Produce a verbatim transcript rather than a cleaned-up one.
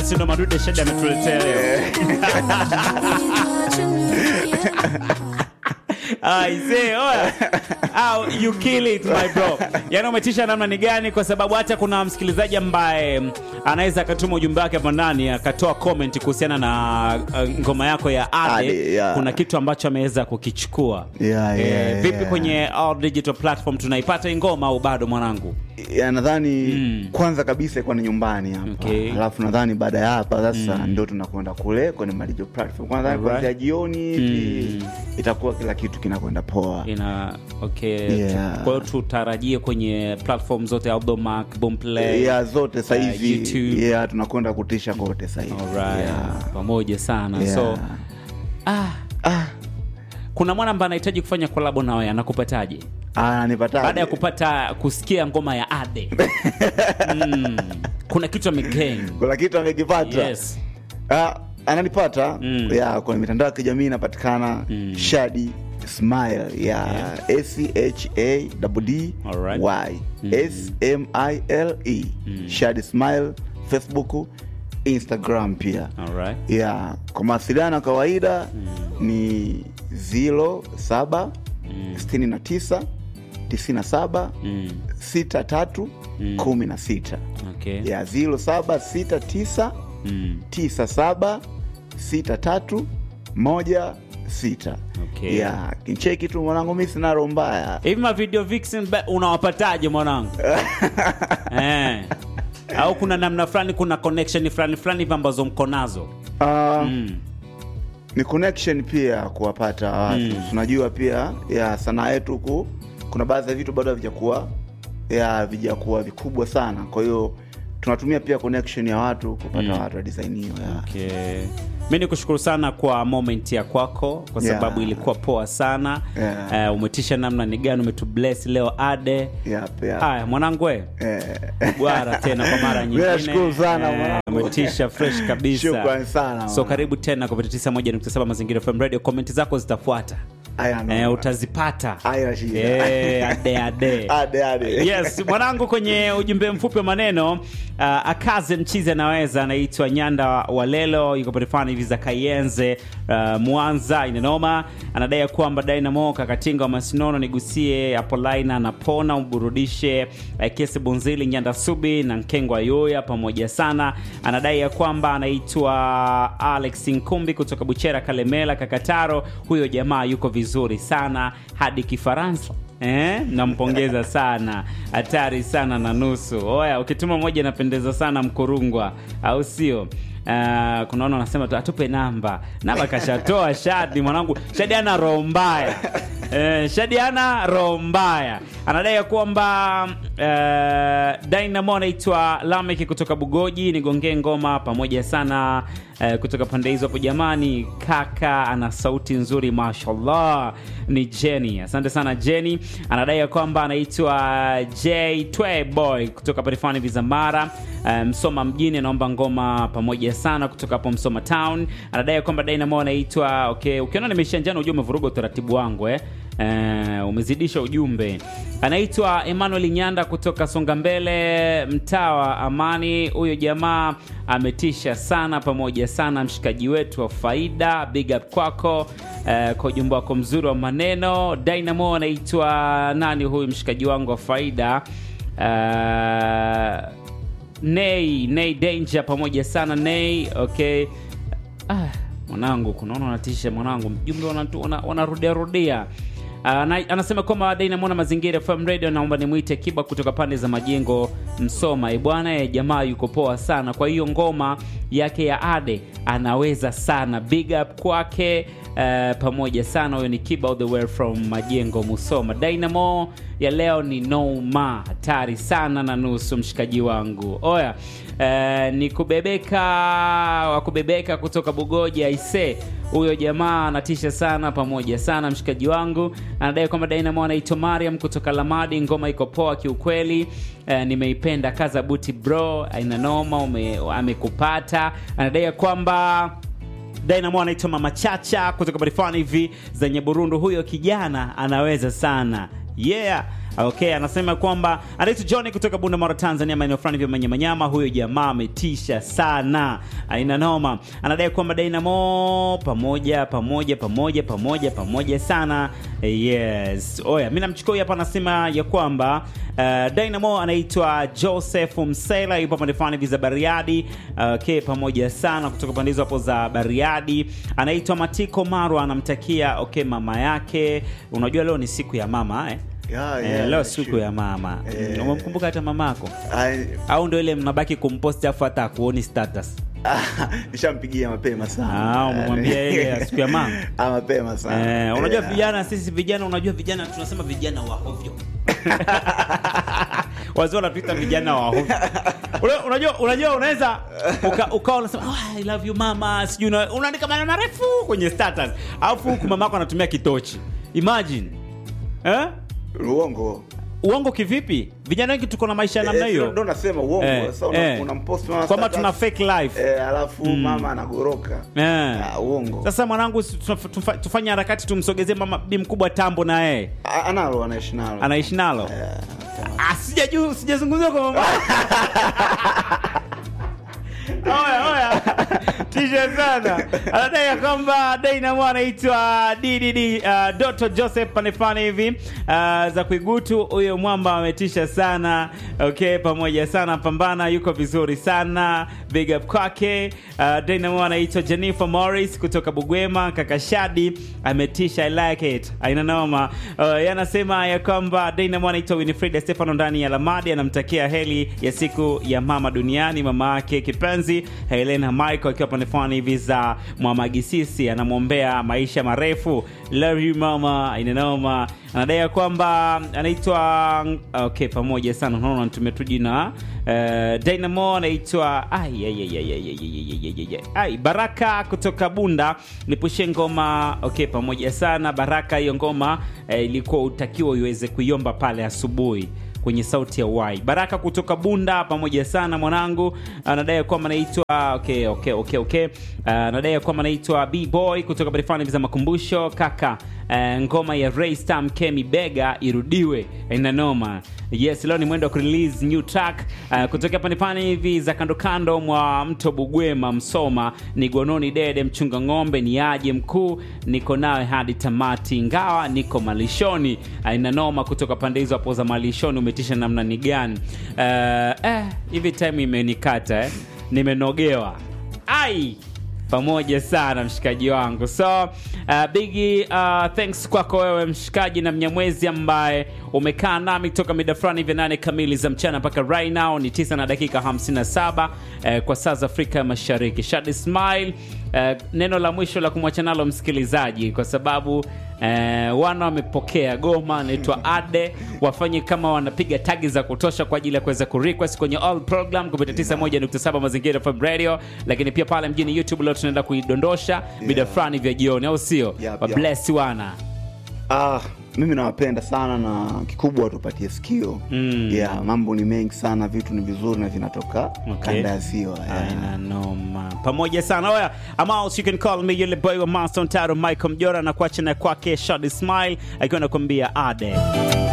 basi ndo madude Shadi ametuletea leo. I say, oh, oh, you kill it my bro. Yaani umetisha namna ni gani, kwa sababu hata kuna msikilizaji ambaye anaweza akatuma ujumbe wake hapo ndani akatoa comment kuhusiana na uh, ngoma yako ya Ade, Ade yeah. Kuna kitu ambacho ameweza kukichukua. Yeah, yeah, eh, yeah, vipi yeah. Kwenye all digital platform tunaipata ngoma au bado mwanangu? Ya nadhani mm. kwanza kabisa iko ni nyumbani hapa. Okay. Alafu nadhani baada ya hapa sasa mm. ndio tunakwenda kule kwenye digital platform. Kwanza right. Kuanzia jioni mm. itakuwa kila kitu kinakwenda poa. Ina okay. Yeah. Kwa hiyo tutarajie kwenye platform zote, Audiomack, Boomplay. Yeah, zote sasa hivi. Uh, yeah, tunakwenda kutisha kote sasa hivi. Alright. Yeah. Pamoja sana. Yeah. So ah ah kuna mwana ambaye anahitaji kufanya collab na wewe, anakupataje? Ah, nipataje? Baada ya kupata kusikia ngoma ya Ade. mm. Kuna kitu amegain. Kuna kitu amekipata. Yes. Ah, ananipata mm. ya kwenye mitandao ya kijamii inapatikana mm. Shadi Smile ya yeah. S C H A D D Y S M I L E mm. Shadi Smile, Facebook, Instagram pia. Alright. Yeah, kwa mawasiliano kawaida mm. ni zero saba sitini na tisa tisini na saba sita tatu kumi na sita. Okay. Ya zero saba sita tisa tisa saba sita tatu moja sita. Okay. Ya kincheki tu mwanangu, mimi sina roho mbaya. Hivi ma video vixen unawapataje mwanangu? eh. Au kuna namna fulani, kuna connection fulani fulani hivi ambazo mko nazo? Ah uh, mm. ni connection pia kuwapata watu. Mm. Tunajua pia ya sanaa yetu huku kuna baadhi ya vitu bado havijakuwa ya havijakuwa vikubwa sana. Kwa hiyo tunatumia pia connection ya watu kupata mm. watu wa design hiyo. Okay. Mimi nikushukuru sana kwa moment ya kwako, kwa sababu yeah. ilikuwa poa sana. Yeah. Uh, umetisha namna ni gani, umetubless leo Ade. Yep, yep. Haya mwanangu wewe. Eh. Bwana tena kwa mara nyingine. Nashukuru sana mwanangu. Umetisha fresh kabisa. Shukrani sana. So karibu tena kwa tisini na moja nukta saba Mazingira F M Radio. Comment zako zitafuata. Eh, utazipata. Eh, ade ade. Ade ade. Yes, mwanangu kwenye ujumbe mfupi wa maneno, uh, akaze mchizi anaweza, anaitwa Nyanda Walelo, yuko pale hivi za Kayenze, uh, Mwanza inenoma. Anadai kwamba Dynamo Kakatinga wa Masinono nigusie Apolina na Pona umburudishe uh, Kesi Bonzili Nyanda Subi na Nkengwa Yoya pamoja sana. Anadai kwamba anaitwa Alex Nkumbi kutoka Buchera Kalemela Kakataro, huyo jamaa yuko vizuri sana hadi Kifaransa. Eh, nampongeza sana. Hatari sana na nusu. Oya, ukituma moja napendeza sana Mkurungwa, au sio? Uh, kuna wana wanasema atupe namba. Namba kashatoa Shadi mwanangu. Shadi ana roho mbaya. Eh, Shadi ana roho mbaya. Anadai kwamba uh, Dynamo anaitwa Lamek kutoka Bugoji, nigonge ngoma pamoja sana uh, kutoka pande hizo hapo jamani. Kaka ana sauti nzuri mashallah. Ni Jenny. Asante sana Jenny. Anadai kwamba anaitwa J Twe Boy kutoka Parifani Vizamara, Msoma um, mjini, anaomba ngoma pamoja sana kutoka hapo Msoma Town. Anadai kwamba Dynamo anaitwa okay, ukiona nimesha njano ujumbe vuruga utaratibu wangu eh. Uh, umezidisha ujumbe. Anaitwa Emmanuel Nyanda kutoka Songa Mbele, Mtawa Amani. Huyo jamaa ametisha sana pamoja sana, mshikaji wetu wa faida. Big up kwako uh, kwa ujumbe wako mzuri wa maneno. Dynamo anaitwa nani huyu mshikaji wangu wa faida? Uh, Nay, Nay Danger pamoja sana Nay. Okay. Ah, mwanangu kunaona unatisha mwanangu. Mjumbe wanarudia rudia. Uh, anasema kwamba Dynamo na Mazingira F M Radio, naomba nimuite Kiba kutoka pande za Majengo Msoma. E bwana, e jamaa yuko poa sana. Kwa hiyo ngoma yake ya Ade anaweza sana. Big up kwake uh, pamoja sana. Huyo ni Kiba all the way from Majengo Msoma. Dynamo ya leo ni noma, hatari sana na nusu mshikaji wangu. Oya, uh, ni kubebeka wa kubebeka kutoka Bugoji aise. Huyo jamaa anatisha sana pamoja sana mshikaji wangu. Anadai kwamba Dynamo anaitwa Mariam kutoka Lamadi, ngoma iko poa kiukweli. Uh, nimeipenda kaza buti bro, aina noma amekupata. Anadai kwamba Dynamo anaitwa Mama Chacha kutoka Barifani hivi zenye Burundi, huyo kijana anaweza sana. Yeah, Okay, anasema kwamba anaitwa Johnny kutoka Bunda Mara Tanzania, maeneo fulani vya Manyamanyama. Huyo jamaa ametisha sana. Aina noma. Anadai kwamba Dynamo pamoja pamoja pamoja pamoja pamoja sana. Yes. Oya, mimi namchukua hapa, anasema ya kwamba uh, Dynamo anaitwa Joseph Msela, yupo pande fulani vya Bariadi. Okay, pamoja sana kutoka pande hizo hapo za Bariadi. Anaitwa Matiko Marwa, anamtakia okay mama yake. Unajua leo ni siku ya mama eh? Yeah, yeah, eh, leo siku sure. ya mama. Eh, umemkumbuka hata mamako? I... Au ndio ile mnabaki kumpost afu hata kuoni status? Nishampigia mapema sana. Ah, umemwambia ile siku ya mama? Ah, mapema sana. Eh, unajua yeah. Vijana sisi vijana, unajua vijana tunasema vijana wa hovyo. Wazee wanatuita vijana wa hovyo. Unajua unajua unaweza ukawa unasema oh, I love you mama, sijui unaandika maneno marefu kwenye status. Alafu huku mamako anatumia kitochi. Imagine. Eh? Uongo. Uongo kivipi? Vijana wengi tuko na maisha namna hiyo. Eh, ndio nasema uongo. Eh, sasa una, eh. unampost mama kwamba tuna fake life. Eh, alafu mm. mama anagoroka. Eh. Ah, uongo. Sasa mwanangu tufanye harakati tumsogezee mama bi mkubwa tambo na yeye. Analo, anaishi nalo. Anaishi nalo. Eh. Ah, sijajua, sijazungumzia kwa mama. Oya oya. Tisha sana. Anadai kwamba Dynamo anaitwa D D D uh, Doctor Joseph Panefani hivi uh, za kuigutu. Huyo mwamba ametisha sana. Okay, pamoja sana, pambana, yuko vizuri sana. Big up kwake. Uh, Dynamo anaitwa Jennifer Morris kutoka Bugwema. Kaka Shadi ametisha, I like it. Aina noma. Uh, yanasema ya kwamba Dynamo anaitwa Winifrida Stefano ndani ya Lamadi, anamtakia heli ya siku ya mama duniani mama yake kipenzi Helena Michael akiwa pande fulani hivi za Mwamagisisi, anamwombea maisha marefu. Love you mama. Inanoma. Anadai kwamba anaitwa okay pamoja sana. Unaona tumetuji na uh, Dynamo anaitwa ai ai ai ai ai Baraka kutoka Bunda, nipushe ngoma. Okay, pamoja sana Baraka. Hiyo ngoma eh, ilikuwa utakiwa iweze kuiomba pale asubuhi kwenye sauti ya Y. Baraka kutoka Bunda, pamoja sana mwanangu. Anadai kwamba anaitwa okay okay okay okay. Anadai kwamba anaitwa B-boy kutoka Barifani za Makumbusho. Kaka, uh, ngoma ya Ray Stam Kemi Bega irudiwe. Ina noma. Yes, leo ni mwendo wa release new track uh, kutoka panipani hivi za kando kando mwa mto Bugwema Msoma. Ni Gononi Dede mchunga ng'ombe, ni aje mkuu, niko nawe hadi tamati ngawa niko malishoni. Ina noma kutoka pande hizo hapo za malishoni. Umetisha namna ni gani? Uh, eh hivi time imenikata eh. Nimenogewa. Ai pamoja sana mshikaji wangu. So uh, bigi uh, thanks kwako wewe mshikaji na Mnyamwezi ambaye umekaa nami kutoka mida fulani hivi nane kamili za mchana mpaka right now ni tisa na dakika hamsini na saba uh, kwa saa za Afrika ya Mashariki. Shadi Smile, uh, neno la mwisho la kumwacha nalo msikilizaji, kwa sababu Uh, wana wamepokea goma naitwa Ade, wafanye kama wanapiga tagi za kutosha kwa ajili ya kuweza kurequest kwenye all program kupitia tisa moja nukta saba Mazingira F M Radio, lakini pia pale mjini YouTube leo tunaenda kuidondosha mida yeah. fulani vya jioni, au sio? Yep, wa bless yep. wana ah mimi nawapenda sana na kikubwa tupatie sikio. Mm. Yeah, mambo ni mengi sana, vitu ni vizuri na vinatoka okay. kanda ya ziwa. Yeah. Aina noma. Pamoja sana. Oya, ama else you can call me yule boy wa Master Taro Michael Mjora, na kuacha na kwake Shadi Smile akiwa anakuambia Ade.